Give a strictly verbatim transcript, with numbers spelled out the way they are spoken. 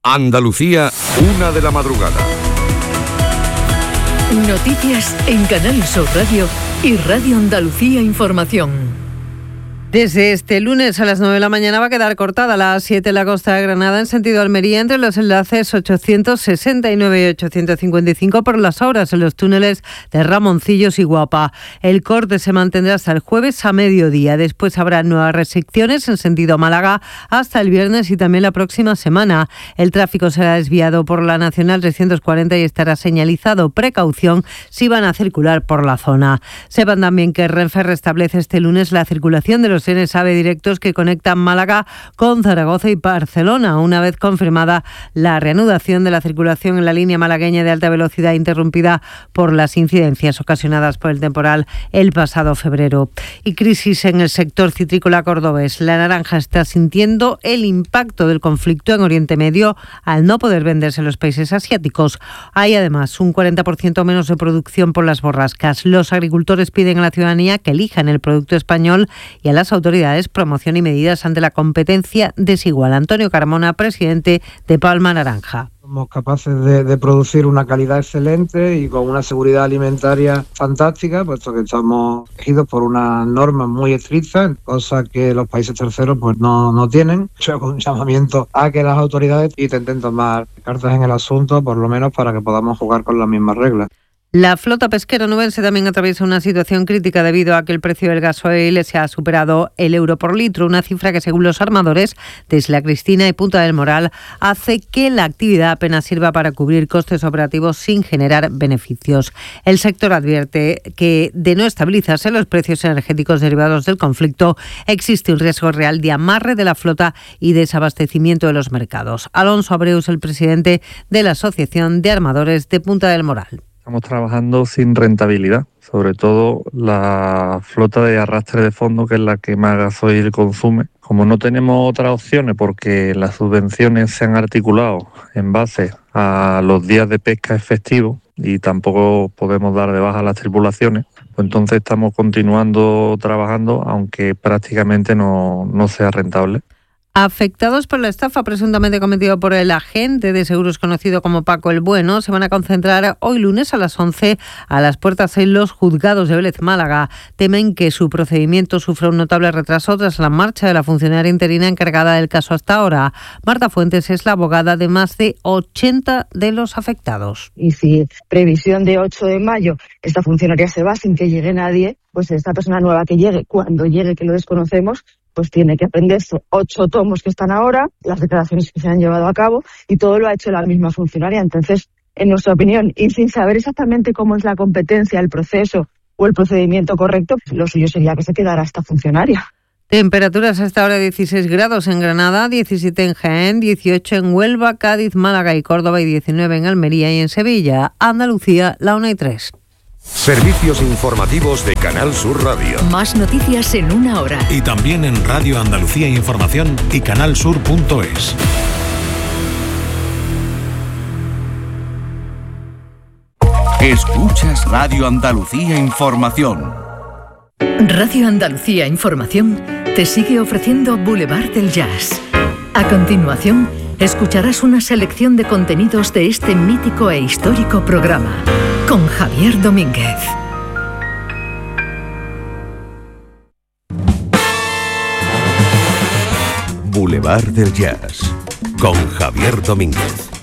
Andalucía, una de la madrugada. Noticias en Canal Sur Radio y Radio Andalucía Información. Desde este lunes a las nueve de la mañana va a quedar cortada la A siete en la costa de Granada en sentido Almería entre los enlaces ochocientos sesenta y nueve y ochocientos cincuenta y cinco por las obras en los túneles de Ramoncillos y Guapa. El corte se mantendrá hasta el jueves a mediodía. Después habrá nuevas restricciones en sentido Málaga hasta el viernes y también la próxima semana. El tráfico será desviado por la Nacional trescientos cuarenta y estará señalizado precaución si van a circular por la zona. Sepan también que Renfe restablece este lunes la circulación de los trenes AVE directos que conectan Málaga con Zaragoza y Barcelona, una vez confirmada la reanudación de la circulación en la línea malagueña de alta velocidad interrumpida por las incidencias ocasionadas por el temporal el pasado febrero. Y crisis en el sector citrícola cordobés. La naranja está sintiendo el impacto del conflicto en Oriente Medio al no poder venderse en los países asiáticos. Hay además un cuarenta por ciento menos de producción por las borrascas. Los agricultores piden a la ciudadanía que elijan el producto español y a las autoridades promoción y medidas ante la competencia desigual. Antonio Carmona, presidente de Palma Naranja. Somos capaces de, de producir una calidad excelente y con una seguridad alimentaria fantástica, puesto que estamos regidos por unas normas muy estrictas, cosa que los países terceros pues no, no tienen. Yo hago un llamamiento a que las autoridades intenten tomar cartas en el asunto, por lo menos para que podamos jugar con las mismas reglas. La flota pesquera onubense también atraviesa una situación crítica debido a que el precio del gasoil se ha superado el euro por litro, una cifra que según los armadores de Isla Cristina y Punta del Moral hace que la actividad apenas sirva para cubrir costes operativos sin generar beneficios. El sector advierte que de no estabilizarse los precios energéticos derivados del conflicto existe un riesgo real de amarre de la flota y desabastecimiento de los mercados. Alonso Abreu es el presidente de la Asociación de Armadores de Punta del Moral. Estamos trabajando sin rentabilidad, sobre todo la flota de arrastre de fondo, que es la que más gasoil consume. Como no tenemos otras opciones porque las subvenciones se han articulado en base a los días de pesca efectivos y tampoco podemos dar de baja a las tripulaciones, pues entonces estamos continuando trabajando aunque prácticamente no, no sea rentable. Afectados por la estafa presuntamente cometida por el agente de seguros conocido como Paco el Bueno se van a concentrar hoy lunes a las once a las puertas en los juzgados de Vélez, Málaga. Temen que su procedimiento sufra un notable retraso tras la marcha de la funcionaria interina encargada del caso hasta ahora. Marta Fuentes es la abogada de más de ochenta de los afectados. Y si previsión de ocho de mayo esta funcionaria se va sin que llegue nadie, pues esta persona nueva que llegue, cuando llegue, que lo desconocemos, pues tiene que aprender estos ocho tomos que están ahora, las declaraciones que se han llevado a cabo, y todo lo ha hecho la misma funcionaria. Entonces, en nuestra opinión, y sin saber exactamente cómo es la competencia, el proceso o el procedimiento correcto, lo suyo sería que se quedara esta funcionaria. Temperaturas hasta ahora dieciséis grados en Granada, diecisiete en Jaén, dieciocho en Huelva, Cádiz, Málaga y Córdoba y diecinueve en Almería y en Sevilla. Andalucía, la una y tres. Servicios informativos de Canal Sur Radio. Más noticias en una hora. Y también en Radio Andalucía Información y canal sur punto es. Escuchas Radio Andalucía Información. Radio Andalucía Información te sigue ofreciendo Boulevard del Jazz. A continuación, escucharás una selección de contenidos de este mítico e histórico programa con Javier Domínguez. Boulevard del Jazz con Javier Domínguez.